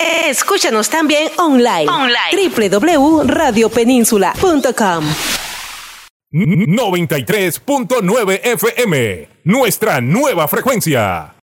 Escúchanos también online. www.radiopeninsula.com 93.9 FM, nuestra nueva frecuencia.